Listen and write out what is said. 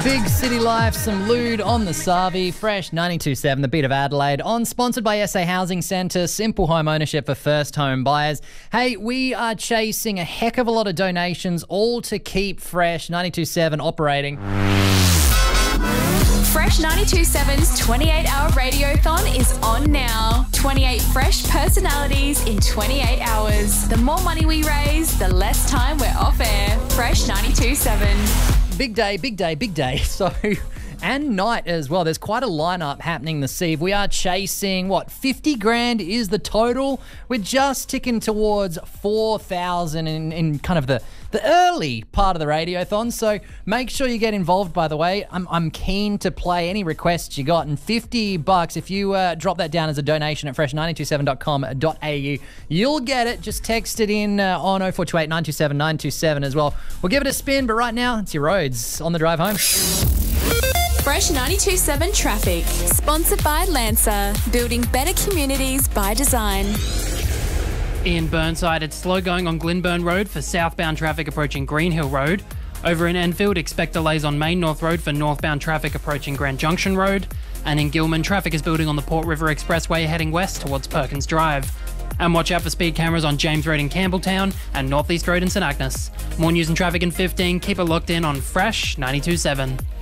Big City Life, some lewd on the Savi, Fresh 92.7, the beat of Adelaide, sponsored by SA Housing Centre, simple home ownership for first home buyers. Hey, we are chasing a heck of a lot of donations, all to keep Fresh 92.7 operating. Fresh 92.7's 28-hour radiothon is on now. 28 fresh personalities in 28 hours. The more money we raise, the less time we're off air. Fresh 92.7. Big day, big day, big day. So, and night as well. There's quite a lineup happening this eve. We are chasing, 50 grand is the total. We're just ticking towards 4,000 in kind of the early part of the radiothon. So make sure you get involved, by the way. I'm keen to play any requests you got. And $50, if you drop that down as a donation at fresh927.com.au, you'll get it. Just text it in on 0428 927 927 as well. We'll give it a spin, but right now, it's your roads on the drive home. Fresh 92.7 traffic, sponsored by Lancer, building better communities by design. In Burnside, it's slow going on Glenburn Road for southbound traffic approaching Greenhill Road. Over in Enfield, expect delays on Main North Road for northbound traffic approaching Grand Junction Road. And in Gilman, traffic is building on the Port River Expressway heading west towards Perkins Drive. And watch out for speed cameras on James Road in Campbelltown and North East Road in St Agnes. More news and traffic in 15. Keep it locked in on Fresh 92.7.